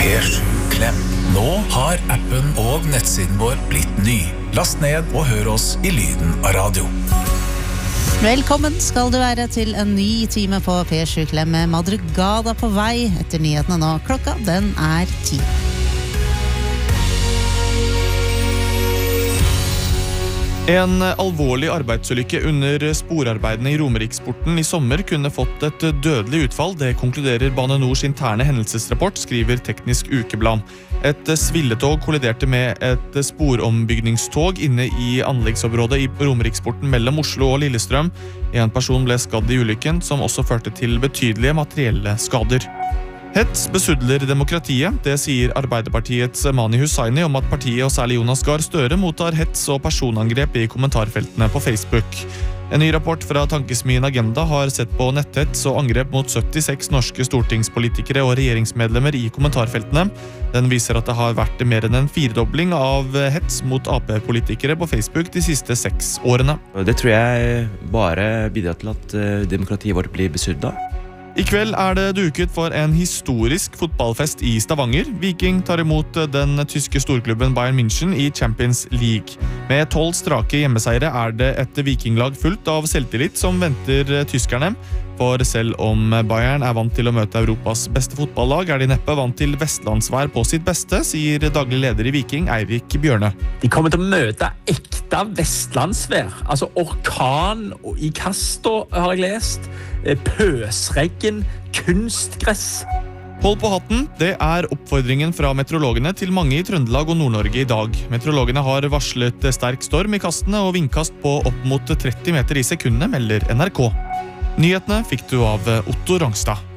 Pers Klem. Nå har appen og nettsiden vår blitt ny. Last ned og hør oss i lyden av radio. Velkommen skal du være til en ny time på P7 Klem med Madrugada på vei etter nyhetene nå. Klokka den er 10. En alvorlig arbeidsulykke under sporarbeidene i Romeriksporten i sommer kunne fått et dødelig utfall. Det konkluderer Bane Nors interne hendelsesrapport, skriver Teknisk Ukeblad. Et svilletog kolliderte med et sporombygningstog inne i anleggsområdet i Romeriksporten mellom Oslo og Lillestrøm. En person ble skadd i ulykken, som også førte til betydelige materielle skader. Hets besudler demokratiet, det sier Arbeiderpartiets Mani Hussaini om at partiet og særlig Jonas Gahr Støre mottar hets og personangrep i kommentarfeltene på Facebook. En ny rapport fra tankesmien Agenda har sett på netthets og angrep mot 76 norske stortingspolitikere og regjeringsmedlemmer i kommentarfeltene. Den viser at det har vært mer enn en firedobling av hets mot AP-politikere på Facebook de siste 6 årene. Det tror jeg bare bidrar til at demokratiet vårt blir besudlet. I kveld er det duket for en historisk fotballfest i Stavanger. Viking tar imot den tyske storklubben Bayern München i Champions League. Med 12 strake hjemmeseiere er det et vikinglag fullt av selvtillit som venter tyskerne. For selv om Bayern er vant til å møte Europas beste fotballag, er de neppe vant til vestlandsvær på sitt beste, sier daglig leder i Viking, Eirik Bjørne. De kommer til å møte ekte vestlandsvær, altså orkan i Kasto har jeg lest, pøsregn, kunstgress. Hold på hatten, det er oppfordringen fra meteorologene til mange i Trøndelag og Nord-Norge i dag. Meteorologene har varslet sterk storm i kastene og vindkast på opp mot 30 meter i sekundet, melder NRK. Nyhetene fikk du av Otto Rangstad.